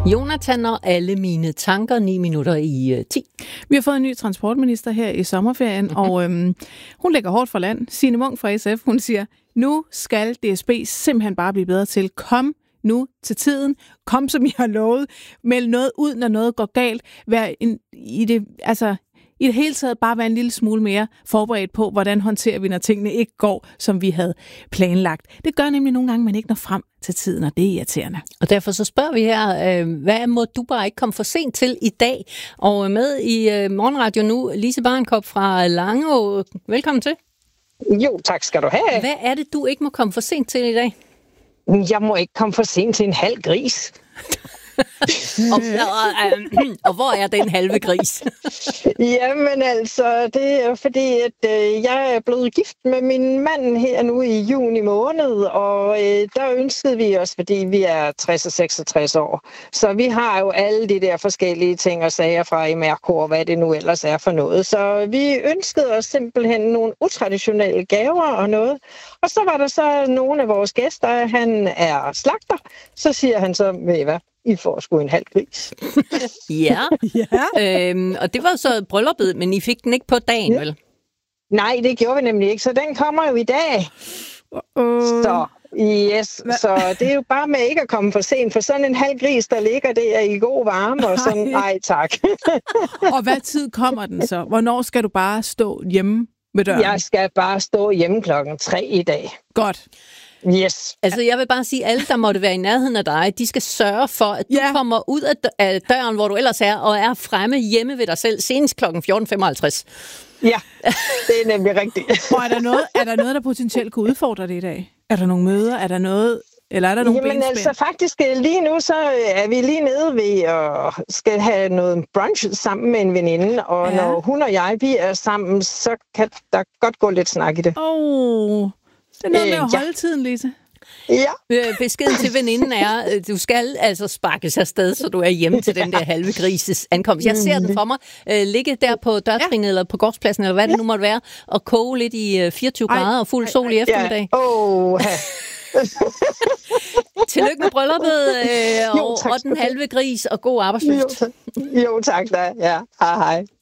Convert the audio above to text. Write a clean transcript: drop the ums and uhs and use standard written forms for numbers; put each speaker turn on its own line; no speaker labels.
Jonathan og alle mine tanker, 9 minutter i 10.
Vi har fået en ny transportminister her i sommerferien, og hun lægger hårdt for land. Signe Munk fra SF, hun siger, nu skal DSB simpelthen bare blive bedre til. Kom nu til tiden. Kom, som I har lovet. Meld noget ud, når noget går galt. I det hele taget bare være en lille smule mere forberedt på, hvordan håndterer vi, når tingene ikke går, som vi havde planlagt. Det gør nemlig nogle gange, man ikke når frem til tiden, og det er irriterende.
Og derfor så spørger vi her, hvad må du bare ikke komme for sent til i dag? Og med i Morgenradio nu, Lise Barnkop fra Langå. Velkommen til.
Jo, tak skal du have.
Hvad er det, du ikke må komme for sent til i dag?
Jeg må ikke komme for sent til en halv gris.
Og hvor er den halve gris?
Jamen altså, det er fordi, at jeg er blevet gift med min mand her nu i juni måned, og der ønskede vi os, fordi vi er 60 og 66 år. Så vi har jo alle de der forskellige ting og sager fra i Merkur, hvad det nu ellers er for noget. Så vi ønskede os simpelthen nogle utraditionelle gaver og noget. Og så var der så nogle af vores gæster, han er slagter, så siger han så, ved I hvad? I får sgu en halv gris.
Ja. Og det var så brylluppet, men I fik den ikke på dagen, vel?
Nej, det gjorde vi nemlig ikke, så den kommer jo i dag. Så, yes. Så det er jo bare med ikke at komme for sent, for sådan en halv gris, der ligger der i god varme, og sådan, nej tak.
Og hvad tid kommer den så? Hvornår skal du bare stå hjemme ved døren?
Jeg skal bare stå hjemme 3:00 i dag.
Godt.
Yes.
Altså, jeg vil bare sige, at alle, der måtte være i nærheden af dig, de skal sørge for, at du kommer ud af døren, hvor du ellers er, og er fremme hjemme ved dig selv, senest kl. 14.55.
Ja, det er nemlig rigtigt.
Og er der noget, der potentielt kunne udfordre det i dag? Er der nogle møder? Er der noget... Eller er der nogle benspænd?
Altså faktisk lige nu, så er vi lige nede ved at skal have noget brunch sammen med en veninde, og når hun og jeg, vi er sammen, så kan der godt gå lidt snak i det.
Det er noget med at holde tiden, Lise.
Ja.
Beskeden til veninden er, at du skal altså sparkes afsted, så du er hjemme til den der halve grises ankomst. Jeg ser den for mig ligge der på dørtrinet eller på gårdspladsen, eller hvad det nu måtte være, og koge lidt i 24 grader og fuld sol i eftermiddag. Tillykke med brylluppet og den halve gris, og god arbejdslyst.
Jo, tak da. Ja, hej.